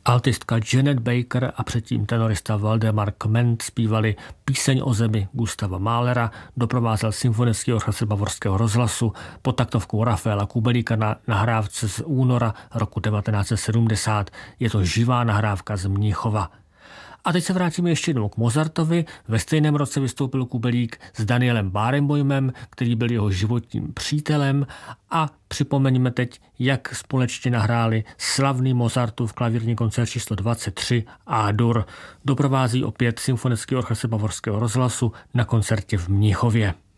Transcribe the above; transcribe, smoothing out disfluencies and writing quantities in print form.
Altistka Janet Baker a předtím tenorista Valdemar Kment zpívali Píseň o zemi Gustava Mahlera, doprovázel Symfonický orchestr Bavorského rozhlasu pod taktovkou Rafaela Kubelíka na nahrávce z února roku 1970. Je to živá nahrávka z Mnichova. A teď se vrátíme ještě jednou k Mozartovi. Ve stejném roce vystoupil Kubelík s Danielem Barenboimem, který byl jeho životním přítelem, a připomeňme teď, jak společně nahráli slavný Mozartův klavírní koncert číslo 23 A-dur. Doprovází opět Symfonický orchestr Bavorského rozhlasu na koncertě v Mnichově.